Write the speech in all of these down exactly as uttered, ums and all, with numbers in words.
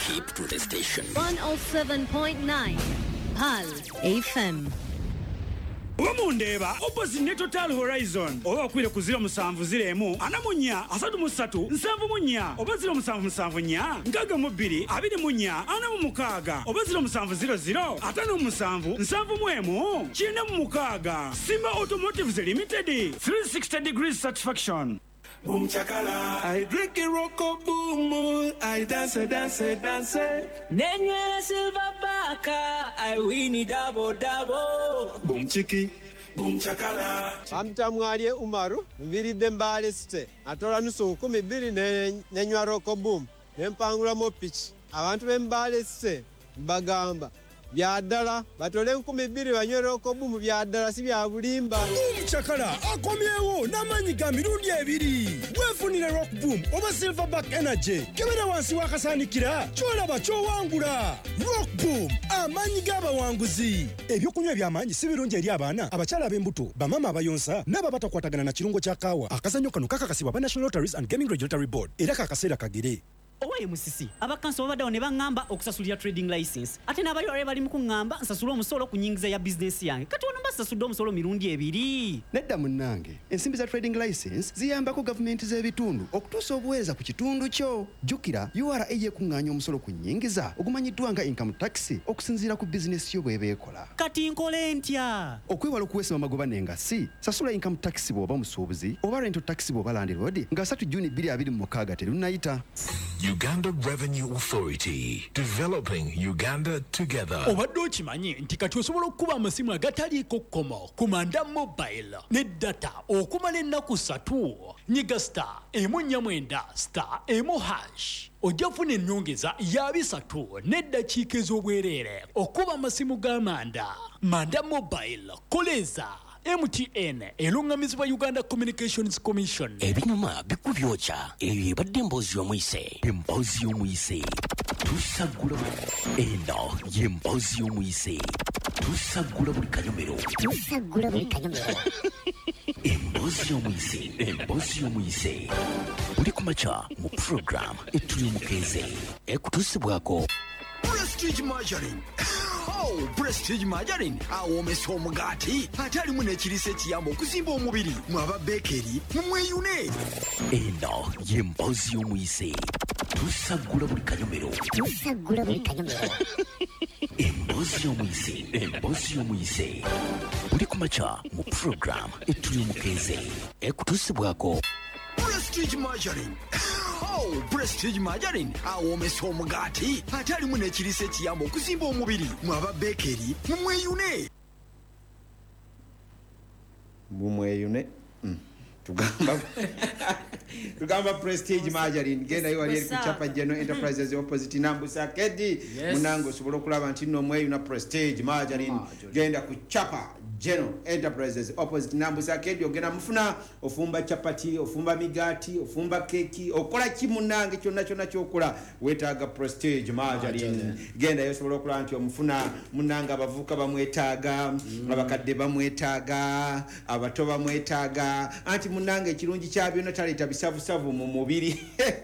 Keep to the station. one oh seven point nine Pal F M. Omundeba opposite Total Horizon oba kwire kuzira musanvu ziremu anamunya asatu musatu nsanvu munya oba zira musanvu musanvu nya ngaga mubiri abiri munya anamu mukaga oba zira musanvu zero zero atano musanvu nsanvu mwemu chine mu mukaga Simba Automotives Limited three sixty degrees satisfaction. Boom chakala, I drink a rocko boom, I dance, dance, dance. Nenye silver baka, I win it double double. Boom chiki, boom chakala. Amtamwaliye Umaru, mviridde mbale site. Atola nusu kumi biri ne nenywa rocko boom. Nempangula mo pitch. Abantu bembale site bagamba. Byadala batole nkumi bbiri banywe rocko boom byadala si bya bulimba. Chakala akomyewo namanyi ga mirundi ebiri wefunire rock boom oba silverback energy kebera wansi wakasanikira kyolaba kyowangula rock boom amanyi g'abawanguzi ebyokunywa ebyamanyi si birungi eri abaana abakyala ab'embuto bamama abayonsa n'aba batakwatagana na kirungo kya kaawa akazannyo kano kakakasibwa ba National Lotteries and Gaming Regulatory Board era kakaseera kagere. Owaye musisi abakanso babadde ne bangamba okusasulira trading license ate n'abali wale bali mu kungamba nsasula omusolo ku nyingiza ya business yange kati wano mbasasudde omusolo mirundi ebiri. Nedda munnange ensimbi za trading license ziyambako gavumenti z'ebitundu okutuusa obuweereza ku kitundu kyo. Jjukira U R A yekuŋŋaanya omusolo ku nyingiza ogumanyiddwa nga income tax okusinziira ku bizinesi yo bw'eba ekola. Kati nkole ntya? Okwewala okuweesa amagoba n'engassi sasula income tax bw'oba musuubuzi oba rental tax bw'oba landlord nga three June twenty twenty-six terunnayita. Uganda Revenue Authority, developing Uganda together. Obadde okimanyi nti kati osobola okuba amasimu agataliiko kkomo ku Manda Mobile ne data okumala ennaku ssatu. Nyiga star emu nnya mwenda star emu hash. Ojja kufuna ennyongeza ya bisatu n'eddakiika ez'obwereere okuba amasimu ga Manda. Manda Mobile, koleza M T N elungamizibwa Uganda Communications Commission. Ebinyuma bikubyokya eyo ebadde emboozi y'omuyise emboozi y'omuyise tusagula eno y'emboozi y'omuyise tusagula buli kanyomero tusagula buli kanyomero emboozi y'omuyise emboozi y'omuyise buli kumakya mu program etuli omukeeze ekutuusibwako Prestige Margarine. Oh, Prestige Margarine. Awomesa omugati. Ate alimu n'ekiriisa ekiyamba okuzimba omubiri. Mwaba bakery mumweyune. Eno y'emboozi y'omuyise tusagula buli kanyomero tusagula buli kanyomero emboozi y'omuyise emboozi y'omuyise buli kumakya mu program etuli omukeeze ekutuusibwako Prestige Margarine. Oh, Prestige Margarine. Awomesa omugati. Ate alimu n'ekiriisa ekiyamba okuzimba omubiri. Mwaba bakery mumweyune. Mumweyune. Mm. Tugamba tugamba Prestige Margarine genda yo ali kuchapa General Enterprises opposite Nambusa Kedi munango sobola kulaba nti no mweyu na Prestige Margarine genda kuchapa General Enterprises opposite Nambusa Kedi ogenda mufuna ofumba chapati ofumba migati ofumba keki okola kimunange kyonna kyonna kyokola wetaaga Prestige Margarine genda yo sobola kulaba nti omufuna munanga abavuka bamwetaaga mm. abakadde bamwetaaga abato bamwetaaga anti munanga ekirungi kyabyo nataleta bisavusavu mu mubiri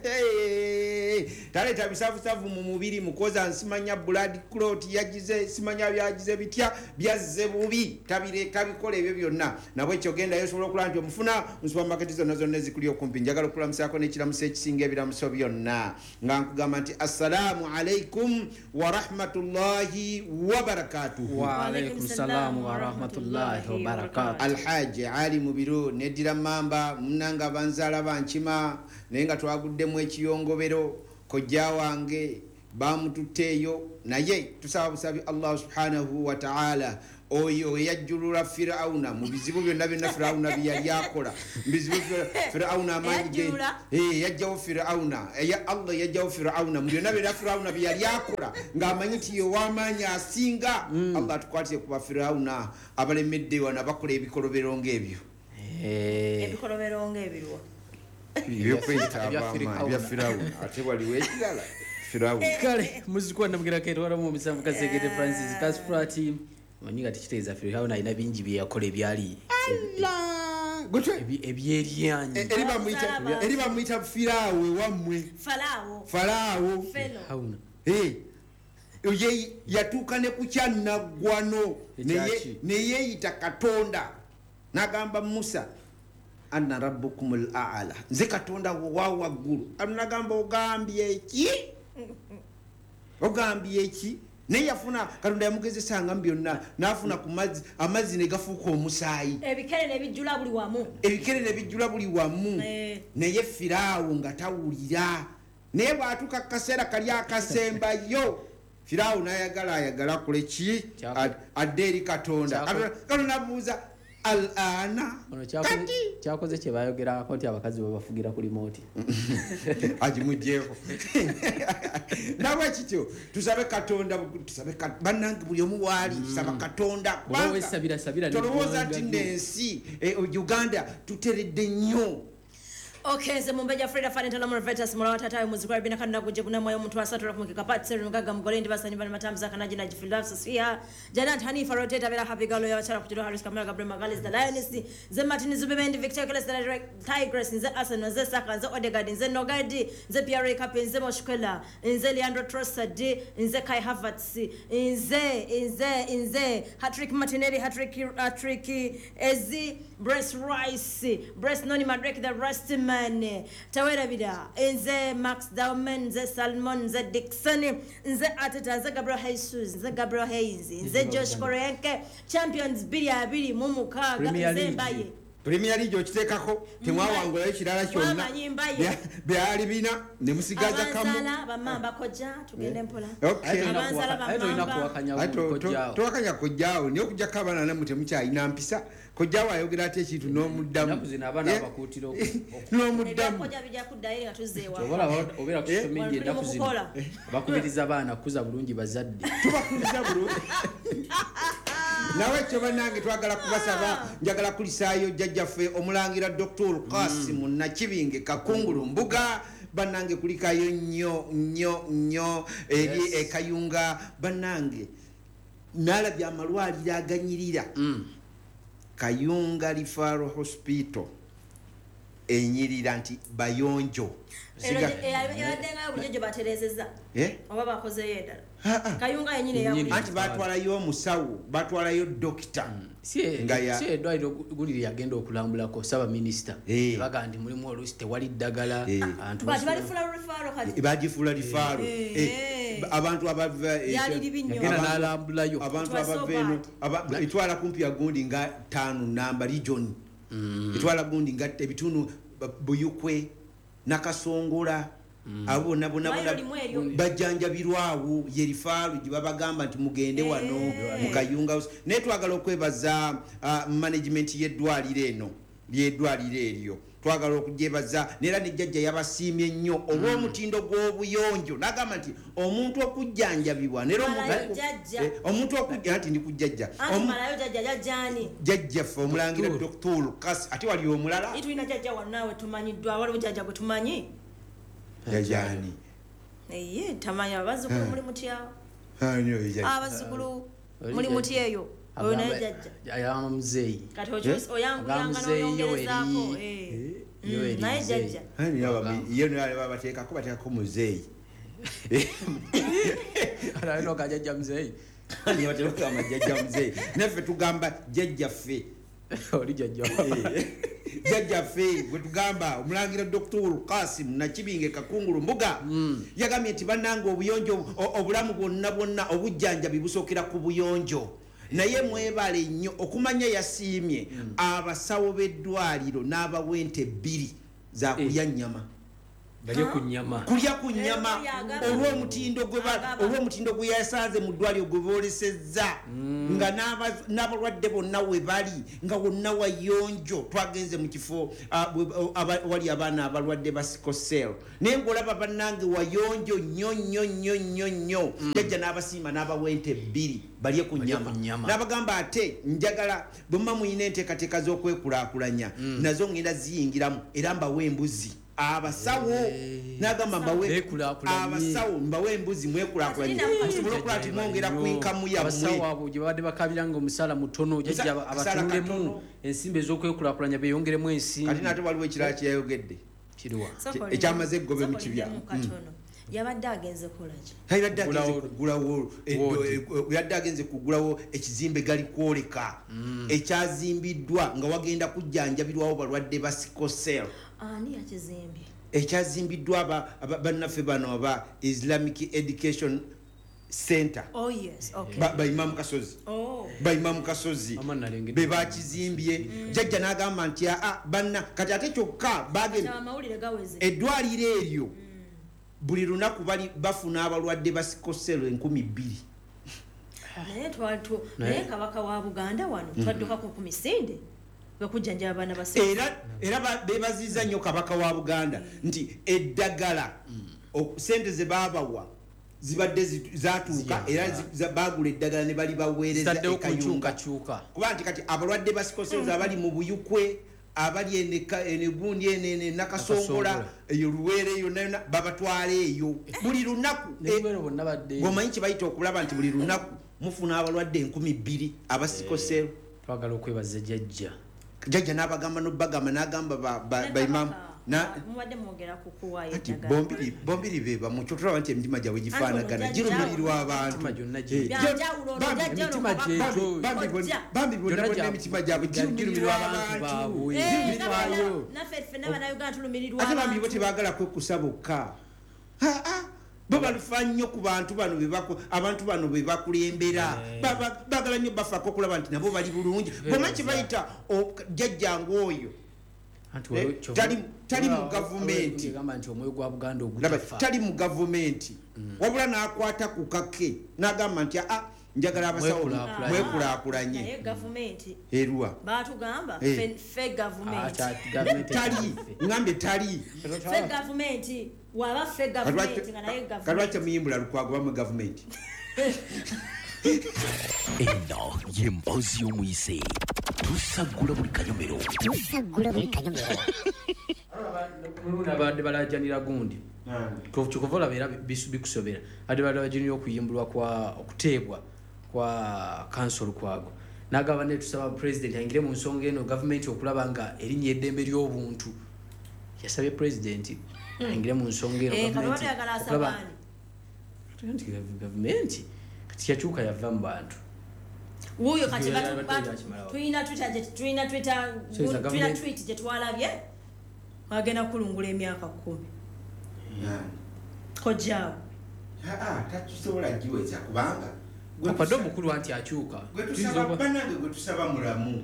taleta bisavusavu mu mubiri mukoza nsimanya blood clot yagize simanya byagize bitya byazze bubi tabire tabikola ebyo byonna nabwe ekyo genda yosobola okulanga omufuna mu supermarket zonna zonna ezikuli okumpi njagala okulamusako n'ekiramuso ekisinga ebiramuso byonna nga nkugamba nti assalamu alaikum wa rahmatullahi wa barakatuhu. Wa alaikum salam wa rahmatullahi wa barakatuhu. Alhaji Ali Mubiru nedira mamba munanga banzala bankima nenga twaguddemu ekiyongobero kojja wange bamututeyo naye tusaba busabi Allah subhanahu wa ta'ala oyo yajjulula Firauna mu bizibu byonna byonna Firauna byali yakola bizibu Firauna amanyi eh yajjawo Firauna ya Allah yajjawo Firauna mu byonna byonna Firauna byali yakola ng'amanyi ti yo wamanya asinga Allah tukwatire kuba Firauna abalemedde wana bakola ebikolobero ng'ebyo eh ebikolobero ng'ebirwa byo kwita abama bya Firauna ate wali wekirala Firauna kale muzikwa ndabwira kero wala mu misambu kazegede Francis Kasprati manyiga tikiteza Firauna ina bingi bye yakola ebyali Allah gotwe ebyeryanyi eriba muita eriba muita Firawe wamwe Farao Farao Hauna eh oye yatuuka ne ku kyanaggwano neyeeyita katonda n'agamba Musa anna rabbukumul aala nze katonda wa waggulu nagamba ogambye eki ogambye eki naye yafuna katonda yamugezesanga mu byonna n'afuna ku mazzi amazzi ne gafuuka omusaayi ebikere ne bijjula buli wamu ebikere ne bijjula buli wamu naye Firaawo nga tawulira naye bw'atuuka kaseera kali akasembayo Firaawo n'ayagala ayagala kule ki adde eri katonda katonda abuuza al-ana kati kyakoze kye bayogerako nti abakazi babafugira ku remote agimugjeeko nawe kityo tusabe katonda tusabe bannange buli omu waali tusaba katonda tolowooza nti n'ensi Uganda tuteredde nnyo. Okay, ze mumbeja Frida Fanny Tala Morvetas Mura Tata muzikwa bina kana kujebuna moyo mtu asatu kumukika pat seru ngaga mgolendi basani bana matamza kana jina jifilafsa sia Janat Hanifa Roteta bila happy galo ya wachara kutiro Harris Kamara Gabriel Magales the Lioness ze Martin Zubemendi Victor Keles the direct Tigress nze Arsenal nze Saka nze Odegaard nze Nogadi nze Pierre Capin nze Moshkwela nze Leandro Trossard nze Kai Havertz nze nze nze Patrick Martinelli Patrick Patrick Ezi Brace Rice Brace Noni Madrek the Rusty man Tawera Bida nze Max Dauman nze Salmon nze Dixon nze Ateta nze Gabriel Jesus nze Gabriel Hayes nze Josh Korenke champions bili abili mumu kaga nze Mbaye Premier League okiteekako temwawangula ekirala kyonna byali bina ne musigaza kamu abansala bamamba kojja tugende mpola abansala bamamba towakanya kojjaawo niyo okujjako abaana namwe temukyalina mpisa kojjaawo ayogera ate ekintu n'omuddamu n'omuddamu obeera ku social media ennaku zino bakubiriza abaana kuza bulungi bazadde tubakubiriza bulungi nawe kyo bannange twagala kubasaba njagala kulisaayo jjajjaffe omulangira Doctor Qasim Nakibinge Kakungulu Mbuga bannange kulikayo nnyo nnyo nnyo eri ekayunga bannange nalabya amalwaliro aganyirira Kayunga Referral Hospital enyirira nti bayonjo eradenga bujeje baterezeza eh oba bakoze yeda Kayunga yenyine yawe anti batwala yo musawo batwala yo doctor sie ngaya sie dwairo guliri yagenda okulambula ko saba minister baga ndi mulimu oluste wali dagala antu bali bali fula referral kati baji fula referral eh abantu abava yagenda nalambula yo abantu abaveno itwala kumpi agundi nga tano namba region itwala gundi nga ebitunu Buyukwe Nakasongola abo nabo nabo bajjanjabirwawo yerifaru gibabagamba nti mugende wano mukayunga ne twagala okwebaza management yeddwaliro eno yeddwaliro eryo twagala okujebaza nera nejjajja yabasiimye nnyo olw'omutindo gw'obuyonjo nagamba nti omuntu okujjanjabibwa nera omuntu okujja nti ndi kujjajja omalayo jajja jajjani jajjaffe omulangira Doctor Kas ati wali omulala itulina jajja wannawe tumanyiddwa waliwo jajja gwe tumanyi jajjani eye tamanya abazukulu muri mutyawo ah abazukulu muri mutyeyo oyo naye jajja ayama muzeyi kati okyusa oyangu yanga n'oyongerezaako naye jajja iyo naye babateekako bateekako muzeyi araino kajajja muzeyi ni bateekako amajjajja muzeyi naffe tugamba jajjaffe oli jajja jajjaffe gwe tugamba omulangira Doctor Qasim Nakibinge Kakungulu Mbuga yagambye nti bannange obuyonjo obulamu bwonna bwonna obujjanjabi busookera ku buyonjo naye mwebale nnyo okumanya yasiimye abasawo b'eddwaliro n'abawente bbiri za kulya nnyama balye ku nnyama kulya ku nnyama olw'omutindo gwe olw'omutindo gwe yasanze mu ddwaliro gwe boolesezza nga n'abalwadde bonna we bali nga wonna wayonjo twagenze mu kifo wali abaana abalwadde ba sikosel naye ng'olaba bannange wayonjo nnyo nnyo nnyo nnyo nnyo jajja n'abasiima n'abawente bbiri balye ku nnyama n'abagamba ate njagala bwe muba muyina enteekateeka z'okwekulaakulanya nazo ngenda ziyingiramu era mbawe embuzi abasawo nagamba mbawe abasawo mbawe embuzi mwekulakulanye musobole okukola ati mwongera ku inkamu yammwe abasawo abo gye babadde bakabiranga omusala mutono jajja abatulemu ensimbi ez'okwekulakulanya beeyongeremu ensimbi kati nate waliwo ekirala kyeyayogedde kiriwa ekyamaze eggobe mu kibya yabadde agenze kulaki yabadde agenze kugulawo yabadde agenze kugulawo ekizimbe gali kwoleka ekyazimbiddwa nga wagenda kujjanjabirwawo balwadde ba sikosel ani yakizimbye ekyazimbiddwa bannaffe bano aba Islamic Education Center. Oh yes, okay. Ba, ba Imam Kasozi. Oh. Ba Imam Kasozi. Be bakizimbye. Mm. Jajja n'agamba nti a banna kati ate kyokka bage amawulire gaweze. Eddwaliro eryo. Mm. Buli lunaku bali bafuna abalwadde ba sikoselo enkumi bbiri. Naye twatu naye kabaka wa Buganda wano twadduka ku kumisinde. Bakujjanja abana base. Era era bebaziza nnyo kabaka wa Buganda nti eddagala sente ze babawa zibadde zatuuka era bagula eddagala ne bali baweereza ekayunga kuba nti kati abalwadde basikoseza abali mu buyukwe abali enegundi ene nakasongola eyo luweere yonna babatwala eyo buli lunaku gomanyi kibayita okulaba nti buli lunaku mufuna abalwadde enkumi bbiri abasikosero twagala okwebaza jjajja jjajja n'abagamba n'obagamba n'agamba baimamu na muwadde mwogera kukuwa ati bombiri bombiri beba mucho tulaba nti emitima jawe gifaanagana girumirirwa abantu emitima jejo bambi bonna bonna emitima jawe girumirirwa abantu bayo naffe ffe n'abannayuganda tulumirirwa ate bambi bo tebaagala kwekusabokka bo balufa nnyo ku bantu bano abantu bano be bakulembera baagala nnyo bafaako okulaba nti nabo bali bulungi boma kibayita jjajjangu oyo tali tali mu government gamba nti omwe gwa Buganda ogutafa tali mu government wabula nakwata ku kake nagamba nti a njagala abasawo mwekulaakulanye naye government erwa batugamba fe government tali ngambe tali fe government waba fe government nga naye government kalwacha muyimbula lukwago bamu government eno yembozi y'omuyise tusagula buli kanyomero tusagula buli kanyomero abadde balajanira gundi kyokuvola beera bikusobera ate badde bajinira okuyimbulwa kwa okuteebwa kwa kansolo kwago nagamba ne tusaba president ayingire mu nsonga eno government okulaba nga erinnya eddembe ly'obuntu yasabye president ayingire mu nsonga eno government kati yakyuka yava mu bantu wuyo kati tuyina tuyina tuyina tweet gye twalabye agenda kulungula emyaka kumi kojjaawo tatusobola giweza kubanga apadde omukulu anti akyuka banange gwe tusaba mulamu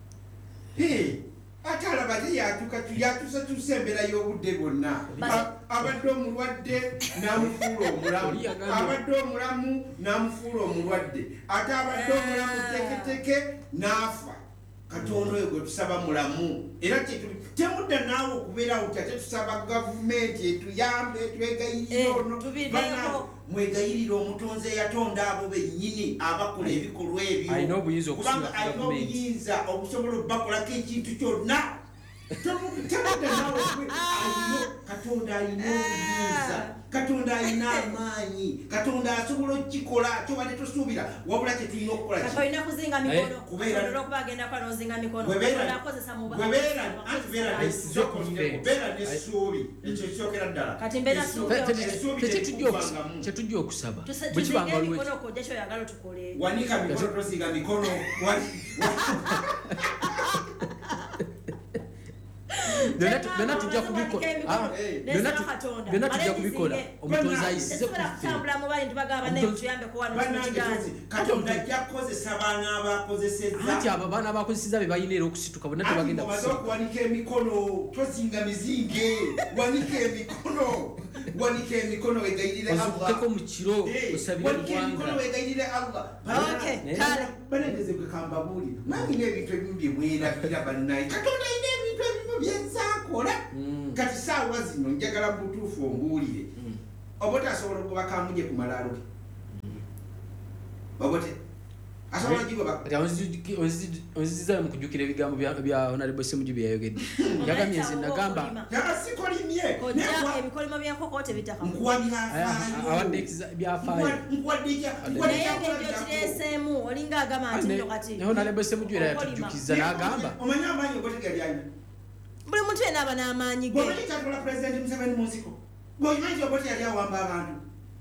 ate alaba te yakyuka yatusa tusembera y'obudde bwonna abadde omulwadde n'amufuula omulamu abadde omulamu n'amufuula omulwadde ate abadde omulamu teketeke n'afa katonda oyo gwe tusaba mulamu era temudda naawe okubeera uti ate tusaba gavumenti etuyambe twegayirire ono mwegayirire omutonzi eyatonda abo bennyini abakola ebikolwa ebyo alina obuyinza kubanga alina obuyinza okusobola okubakolako ekintu kyonna temudda naawe katonda alina obuyinza katonda alina amaanyi katonda asobola okukikola kyobadde tosuubira wabula kyetulina okukolakolina kuzinga mikono kubeera okubagenda kwa nozinga mikono akozesa mubeera n'essuubi ekyo kyokera ddala kati mbeera kyetujja okusaba bwekibanga mikono okojja kyoyagala tukole wanika mikono tosinga mikono byonna tujja kubikola byonna tujja kubikola omutonzi ayisize katonda ajja kukozesa baana abakozesezza anti abo baana abakozesezza be balina era okusituka bonna tebagenda kuwanika emikono tozinga mizinge wanika emikono wanika emikono wegayirire ozukeko mu kiro osabire eggwanga wegayirire Allah balendeze gwe kambabuli nange n'ebintu ebimu bye mwerabira bannaye katonda alina ebintu ebimu byenzakola kati saawa zino njagala butuufu ombuulire oba tasobola okuba kamuje ku malaalo ge oba te asobola gigoba onziza mu kujjukira ebigambo bya honorable Ssemujju bye yayogedde yagambye nze nagamba sikolimye ebikolimo byenkoko tebitaka awadde byafaayo naye ng'ebyo kireeseemu olinga agamba nti nno kati honorable Ssemujju era yatujjukiza n'agamba omanyi amaanyi ogotegalyanyi buli muntu yena aba n'amaanyi ge bw'omanyi kyatukola president Museveni mu nsiko gwomanyi obote yali awamba abantu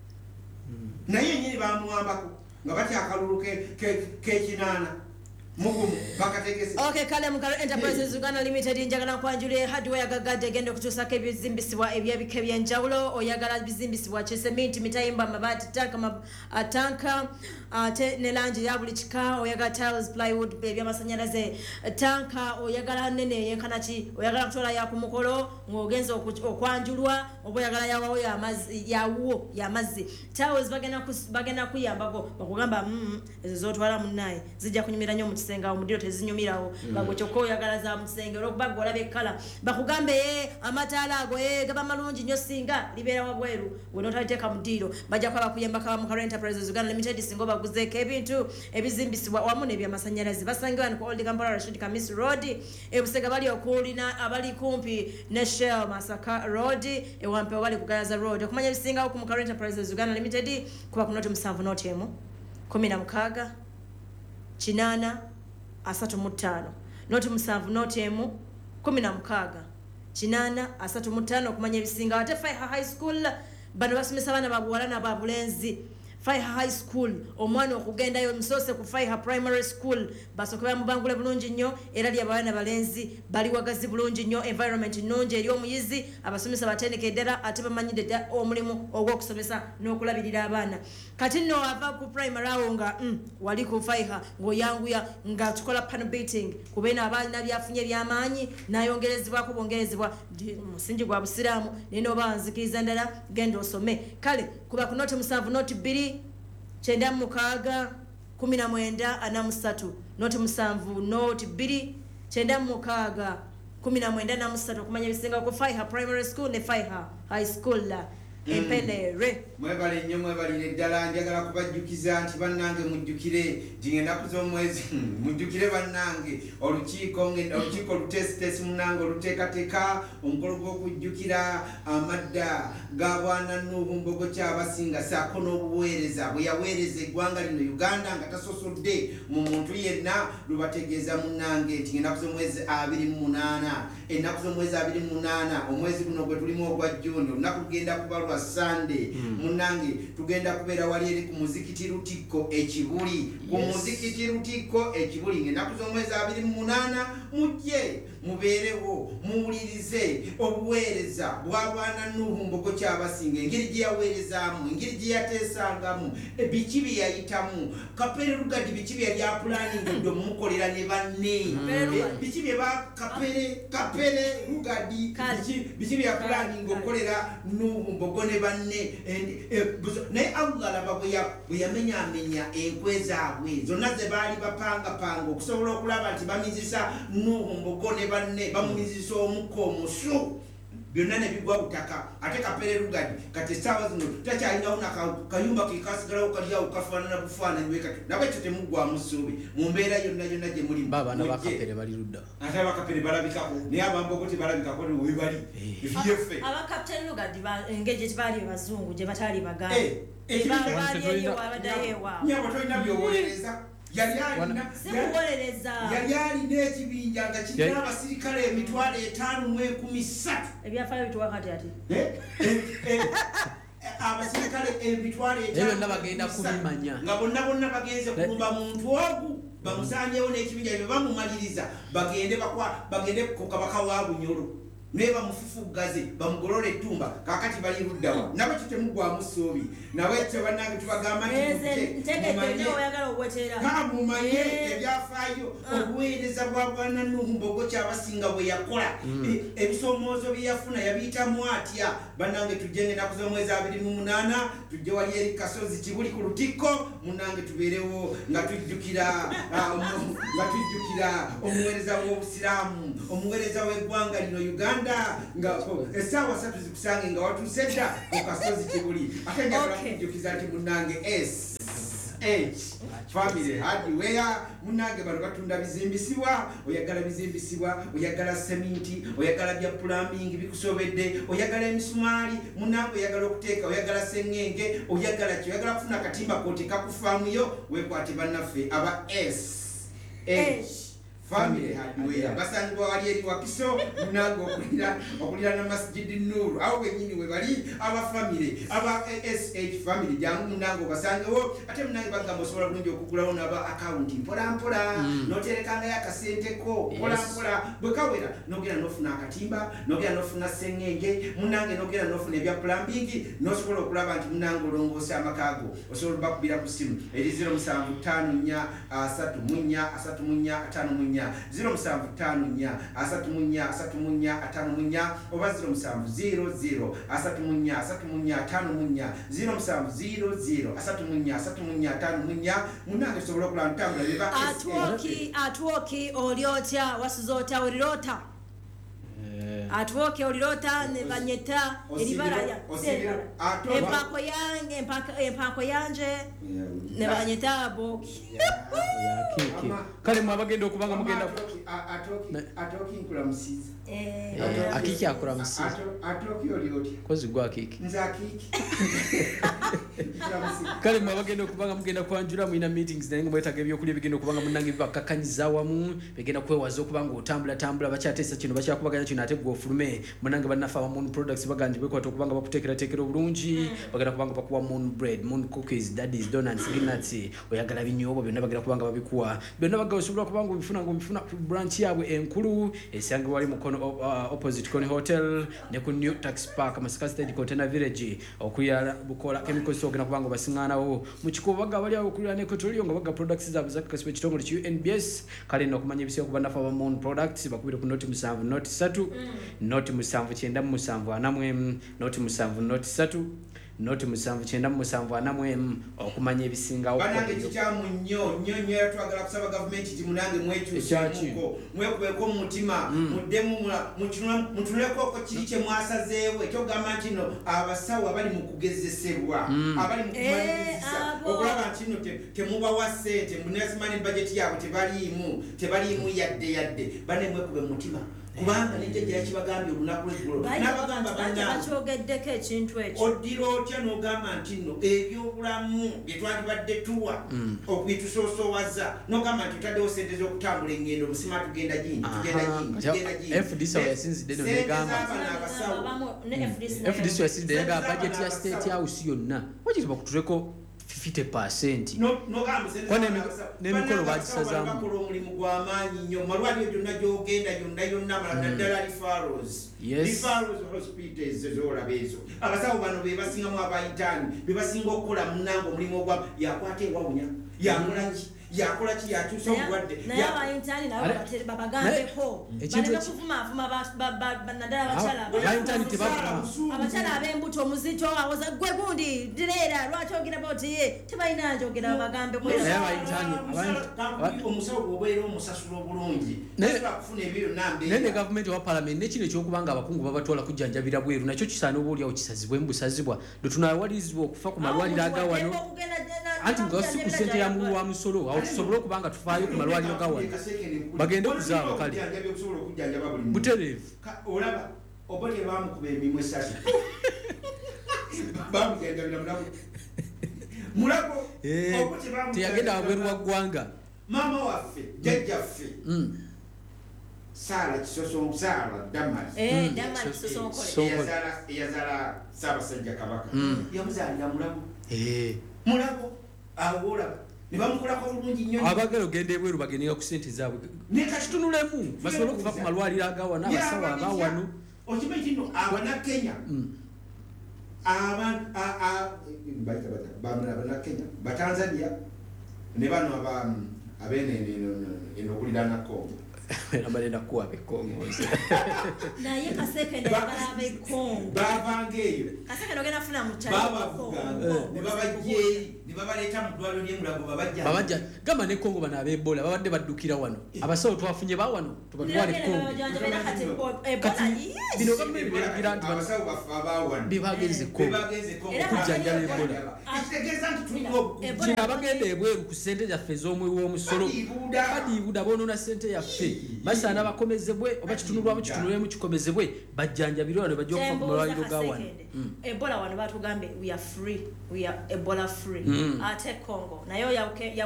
naye nyini bamuwambako nga batya akalulu kekinaana mugumu bakategese. Okay, kale mukalo Enterprises Uganda Limited njagala kwanjule hardware gagadde gende kutusaka ebizimbisibwa ebyabike byanjawulo oyagala bizimbisibwa cement mitayimba mabati tanka mab, uh, tanka uh, te, ne langi ya buli kika oyagala tiles plywood ebyamasanyalaze tanka oyagala nene yenkana ki oyagala kutola ya kumukolo ngogenza okwanjulwa oboyagala yawo ya mazi yawo ya mazi tiles bagena bagena kuyambako bakugamba mm ezo zotwala munnaye zijja kunyumira nyo mukisenga omudiro tezinyumirawo mm. bago kyokko oyagala za mukisenga olwokubaga olabe kala bakugambe ye amataala ago ye gaba malungi nnyo singa libeera wabweru wenotaliteeka mudiro bajja kuba bakuyamba kaba mu Enterprises Uganda Limited singa baguzeeko ebintu ebizimbisibwa wamu n'ebyamasanyalaze basangibwa ku Old Kampala Rashid Kamis Road ebusega bali okulina abali kumpi ne Shell Masaka Road ewampe wali kugayaza road okumanya bisinga ku mu Enterprises Uganda Limited kuba kunoti musanvu noti emu kumi na mukaaga kinana asatu mutano noti musanvu noti emu kumi na mukaaga kinana asatu mutano okumanya bisinga ate Faiha High School bano basomesa bana babuwala na babulenzi Faiha High School omwana okugenda yo msose ku Faiha Primary School basokera mubangule bulungi nnyo era lya bana balenzi bali wagazi bulungi nnyo environment nnungi eri omuyizi abasomesa batendeke ddala ate bamanyide dda omulimu ogw'okusomesa n'okulabirira abaana kati nno ava ku primary awo nga mm, wali ku Faiha ng'oyanguya nga tukola panel beating kubeena abaana byafunye by'amaanyi n'ayongerezebwako bwongerezebwa musingi gwa busiraamu naye n'oba nzikiriza ndala genda osome kale kuba ku noti musanvu noti bbiri kyenda mukaaga kumi na mwenda ana musatu noti musanvu noti bbiri kyenda mukaaga kumi na mwenda na musatu okumanya bisinga ku Faiha Primary School ne Faiha High School empelere mwebale nnyo mwebalire ddala njagala kubajjukiza nti bannange mujjukire ting'ennaku z'omwezi mujjukire bannange olukiiko olukiiko olutesitesi munnange oluteekateeka omukolo gw'okujjukira amadda ga bwana Nuuhu Mbogo Kyabasinga saako n'obuweereza bwe yaweereza eggwanga lino Uganda nga tasosodde mu muntu yenna lubategeeza munnange nti ennaku z'omwezi abiri mu munaana ennaku z'omwezi abiri mu munaana omwezi guno gwe tulimu ogwa Juni olunaku lugenda kubalwa Sunday mm. munange tugenda kubeera wali eri ku muzikiti Lutikko ekibuli ku yes. muzikiti Lutikko ekibuli ng'ennaku z'omwezi abiri mu munaana mujje mubeerewo muwulirize obuweereza bwa bwana Nuuhu Mbogo Kyabasinga engeri gye yaweerezaamu engeri gye yateesangamu biki bye yayitamu Kapere Lugadi biki bye yali apulaninga omumukolera ne banne biki bye ba Kapere Kapere Lugadi biki bye yapulaninga okukolera Nuuhu Mbogo ne banne naye Allah laba bwe yamenyaamenya enkwe zaabwe zonna ze baali bapangapanga okusobola okulaba nti bamizisa Nuuhu Mbogo ne banne bamumizisa omukka omusu byonna ne bigwa butaka ate Kapere Lugadi kati essaawa zino takyalinawo nakayumba ke kasigalawo kaliawo kafaanana bufaananyi bwe kati nabwe ekyo temuggwamu ssuubi mu mbeera yonna yonna gye mulimu babaana bakapere bali ludda ate abakapere balabikako naye abambogo tebalabikako we bali efiyeffe abakapiteni Lugadi engeri gye tibaali bazungu gye bataali baganda baali eyo wabaddayo ewaabwe nyabo tolina byowolereza yali alina ekibinja nga kirina abasirikale emitwalo etaano mu enkumi ssatu ebyafaayo bituwa kati ati abasirikale emitwalo etaano bagenda kubimanya nga bonna bonna bagenze kulumba muntu ogu bamusanyewo n'ekibinja bye bamumaliriza bagende bagende ku kabaka wa Bunyoro naye bamufufuggaze bamugolole ettumba kakati bali luddawa nabo kyo temuggwamu ssuubi nawe ekyo bannange tubagamba ntimumanye ebyafaayo obuweereza bwa bwana Nuuhu Mbogo Kyabasinga bwe yakola ebisoomoozo bye yafuna yabiyitamu atya bannange tujje ng'ennaku z'omwezi abiri mu munaana tujje wali eri Kasozi Kibuli ku Lutikko munnange tubeerewo nga tujjukira nga tujjukira omuweereza w'obusiraamu omuweereza w'eggwanga lino Uganda nga essaawa ssatu zikusange nga watuuse dda ku Kasozi Kibuli ate njagala kujjukiza nti munnange S H family hardware munnange bano batunda bizimbisibwa oyagala bizimbisibwa oyagala seminti oyagala bya plumbing bikusobedde oyagala emisumaali munnange oyagala okuteeka oyagala sengenge oyagala ki oyagala kufuna akatimba kote kakufaamuyo weekwate bannaffe aba S H family hardware basangibwa wali eri wakiso munango okulira okulira na Masjid Nur awo benyini we bali aba family aba S H family jangu munango basangewo ate munango bagamba osobola bulungi okugulawo naba account mpola mpola noterekanga yakasente ko mpola mpola bwekawera nogera nofuna akatimba nogera nofuna sengenge munange nogera nofuna ebya plumbing nosobola okulaba nti munango olongosa amakago osobola bakubira ku simu eri zero seven five nine asatu munya asatu munya atano munya zero seven five nine asatu munya asatu munya atano munya oba zero seven zero zero asatu munya asatu munya atano munya zero seven zero zero asatu munya asatu munya atano munya munange sobola kulantambula biba atwoki atwoki oliotya wasizota olirota atwoke olirota ne banyeta eribaraya empako yange empako empako yanje ne banyeta boki yakiki kale mwabagenda okubanga mugenda atoki atoki nkula musiza eh akiki akula musiza atoki oliotya kozi gwa akiki nza akiki kale mwabagenda okubanga mugenda kwanjula muina meetings nange mwetaga ebyokulya bigenda okubanga munange bibakakanyiza wamu bigenda kwewaza okubanga otambula tambula bakyatesa kino bakyakubaganya kino ate gwo fulume munange banafa wa moon products bagandi bekwata okubanga bakutekera tekera obulungi bagenda kubanga bakuwa moon bread moon cookies daddies donuts peanuts oyagala binyobo byonna bagenda kubanga babikuwa byonna bagala osobola kubanga bifuna ngo bifuna branch yabwe enkulu esange wali mu kono uh, opposite Koni Hotel ne ku New Tax Park Masaka Stage Container Village okuyala bukola chemical store ogenda kubanga basinganawo mu kikubo baga bali okulira ne kotolio nga baga products zaabwe zakasibe kitongole ki U N B S kale no kumanya ebisyo kubanafa wa moon products bakubira ku noti musanvu noti satu noti musanvu kyenda musanvu anamwe noti musanvu noti satu noti musanvu kyenda musanvu anamwe okumanya ebisingawo banange kikyamu nnyo nnyo nnyo twagala kusaba government ti munange mwekyusemuko mwekubeko mutima muddemu mutunuleko ko kiri kye mwasazeewo ekyogamba nti no abasawo abali mu kugezesebwa abali mu kumaliriza okulaba nti no temubawa ssente munasimani budget yaabwe tebaliimu tebaliimu yadde yadde bane mwekube mutima kubanga nijja kibagambye olunaku lw'eggulo n'abagamba bakyogeddeko ekintu ekyo oddira otya n'ogamba nti nno ebyobulamu bye twandibadde tuwa okubitusoosoowaza n'ogamba nti tutaddewo sente z'okutambula engendo busima tugenda gindi tugenda gindi tugenda gindi F D C yasinzidde n'egamba F D C yasinzidde n'egamba budget ya State House yonna wajiri bakutuleko fifty percent no no gambe kone nemikolo bagisazamu bakolo omulimu gw'amaanyi nnyo malwaliro gyonna gy'ogenda yonna yonna naddala referrals referrals hospitals ezolaba ezo abasawo bano be basingamu abayitaani be basinga okukola munnanga omulimu ogwa yakwata ewawunya yakolaki yakola ki yakyusa obulwadde naye abayintaani nabo babagambeko baleme kuvumaavuma naddala abakyala abakyala ab'embuto omuzito awoza gwe gundi direera lwaki ogera boti ye tebalina njogera babagambeko omusawo bw'obeera omusasula obulungi kufuna ebiro nambe naye ne gavumenti wa palamenti nekino ekyokubanga abakungu babatwala kujjanjabira bweru nakyo kisaana oba oliawo kisazibwe mbusazibwa ndetunawalirizibwa okufa ku malwaliro agawano anti nga si ku ssente ya mulu wa musolo awo tusobole okubanga tufaayo ku malwaliro gawano bagende okuzaaba kale butereevu olaba oba tebamukuba emimwe esatu bamujanjabira mulago mulago teyagenda wabweru wa ggwanga maama waffe jjajjaffe Sara kisoso Sara Damas eh Damas kisoso nkole yazala yazala Ssaabasajja Kabaka yamuzaalira mulago eh mulago awola ne bamukolako bulungi nnyo abagala ogenda ebweru bagendera ku ssente zaabwe kitunulemu basobole okuva ku malwaliro agawa n'abasawo abawano okimanyi kino abanakenya abanakenya batanzania ne bano abenokulirana Kongo abalenda kuwa bekongozi naye kaseke ne balabe Kongo bavanga eyo kaseke nogenda funa mukyalo babavuganga ne babajjeeri ne babaleta mu ddwaliro ly'emulago babajja babajja gamba ne Kongo bano ab'Ebola babadde baddukira wano abasawo twafunye bawano tubatwale Kongo bino gavumenti beragira nti abasawo baffe abawano bebagenze Kongo okujjanjaba Ebola ekitegeeza nti tulina obukulu abagenda ebweru ku ssente zaffe ez'omwi w'omusolo badiibuda boonona ssente yaffe basaana bakomezebwe oba kitunulwamu kitunulwemu kikomezebwe bajjanjabirwa ne bajja okufa ku malwaliro ga wano. Ebola wano batugambe we are free, we are Ebola free. Ate Congo nayo yawedde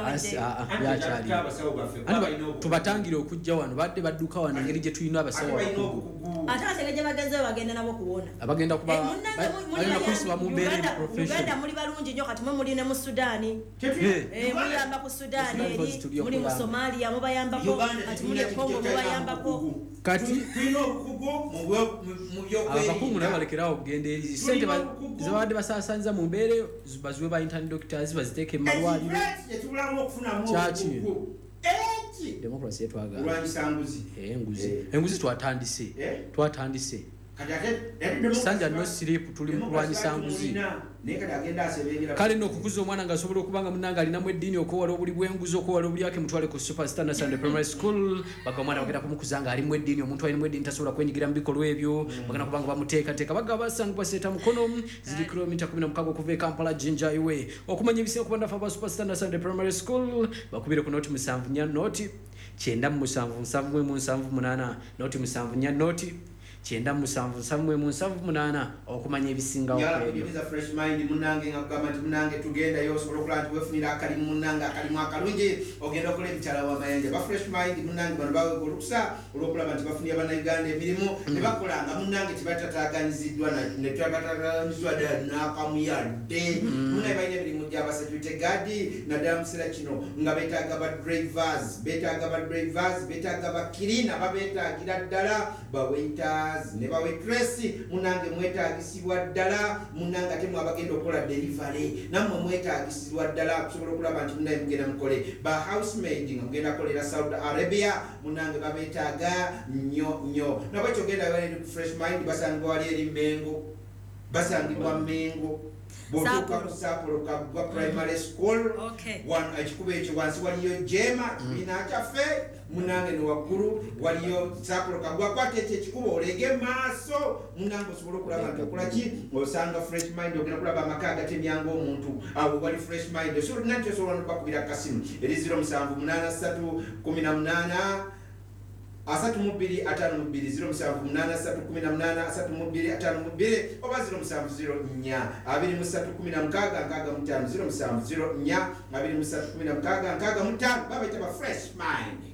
tubatangire okujja wano badde badduka wano engeri gye tulina abasawo ate ate gye bagenzeyo bagenda nabo kuwona abagenda kuba balina kusiba mu mbeera emu profession. Uganda muli balungi nnyo kati mwe muli ne mu Sudaani muyamba ku Sudaani eri muli mu Somalia mubayambako kati muli e Congo mubayambako kati tulina obukugu mu byokweyi abakungu nabo balekerawo okugenda eri sente zibadde basaasanyiza mu mbeera eyo baziwe ba internet doctors baziteeke mu malwaliro kyaki demokrasi yetwagala olwanyisanguzi enguzi enguzi twatandise twatandise sanja no sleep tuli mu kulwanyisa nguzi kale no kukuza omwana nga asobola okubanga munanga alinamu eddiini okuwala obuli bw'enguzi okuwala obuli yake mutwale ku super standard Sunday primary school baga omwana bagenda kumukuzanga alimu eddiini omuntu alinamu eddiini tasobola kwenyigira mu bikolwa ebyo bagenda kubanga bamuteekateeka baga basanga baseeta mukono ziri kilomita kumi na mukaaga okuva e Kampala Jinja Highway okumanya ebisinga kuba nafa ba super standard Sunday primary school bakubire ku noti musanvu nnya noti kyenda mu musanvu nsanvu mu nsanvu munaana noti musanvu nnya noti kyenda musanvu nsanvu mu nsanvu munaana okumanya ebisinga okweyo fresh mind munange nga kugamba nti munange tugenda yo osobola okulaba nti wefunira akalimu munange akalimu akalungi ogenda okola ebitala w'amayanja ba fresh mind munange bano bawe olukusa olw'okulaba nti bafunira bannayuganda emirimu ne bakolanga munange tibatataaganyiziddwa ne twataataaganyizibwa ddala n'akamuyadde munange balina emirimu gy'abasecurity guard naddala mu kiseera kino nga beetaaga ba drivers beetaaga ba drivers beetaaga ba kirina babeetaagira ddala bawaiters ne bawaitress munange mwetaagisibwa ddala munange ate mwabagenda okukola delivery nammwe mwetaagisibwa ddala okusobola okulaba nti munange mugenda mukole ba housemaid nga mugenda kolera Saudi Arabia munange babeetaaga nnyo nnyo nabwekyo genda wali ku fresh mind basangibwa wali eri Mengo basangibwa Mengo botuuka ku Sapolo Kabuga primary school ekikuba ekyo wansi waliyo Jema kibiina kyaffe munange ne waggulu waliyo Sapolo Kabuga kwata ekyo ekikuba olege maaso munange osobola okulaba nti okola ki osanga fresh mind ogenda kulaba amaka agatemyanga omuntu awo wali fresh mind osobola nanti osobola nokubakubira kasimu eri ziro musanvu munaana ssatu kumi na munaana asatu mu bbiri ataano mu bbiri ziro musanvu munaana ssatu kumi na munaana asatu mu bbiri ataano mu bbiri oba ziro musanvu ziro nnya abiri mu ssatu kumi na mukaaga nkaaga mu ttaano ziro musanvu ziro nnya abiri mu ssatu kumi na mukaaga nkaaga mu ttaano babayita ba fresh mind